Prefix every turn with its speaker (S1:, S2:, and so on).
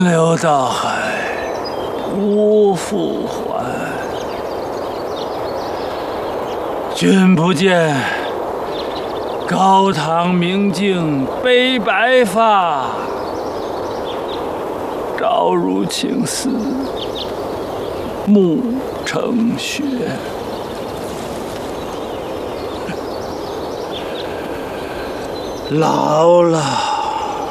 S1: 流到海，无复还。君不见，高堂明镜悲白发，朝如青丝暮成雪。老了。